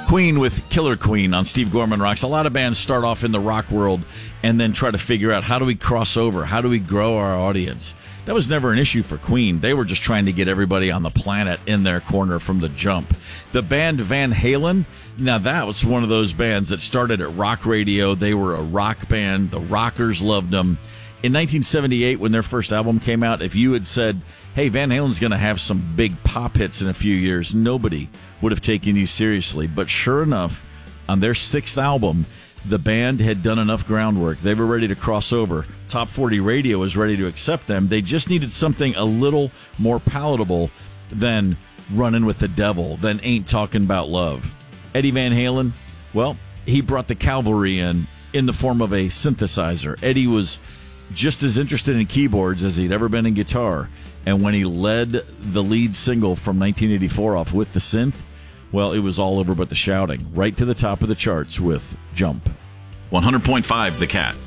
Queen with Killer Queen on Steve Gorman Rocks. A lot of bands start off in the rock world and then try to figure out, how do we cross over? How do we grow our audience? That was never an issue for Queen. They were just trying to get everybody on the planet in their corner from the jump. The band Van Halen, now that was one of those bands that started at rock radio. They were a rock band. The rockers loved them. In 1978, when their first album came out, if you had said, hey, Van Halen's going to have some big pop hits in a few years, nobody would have taken you seriously. But sure enough, on their sixth album, the band had done enough groundwork. They were ready to cross over. Top 40 Radio was ready to accept them. They just needed something a little more palatable than Running with the Devil, than Ain't Talking About Love. Eddie Van Halen, well, he brought the cavalry in the form of a synthesizer. Eddie was just as interested in keyboards as he'd ever been in guitar. And when he led the lead single from 1984 off with the synth, well, it was all over but the shouting. Right to the top of the charts with Jump. 100.5 The Cat.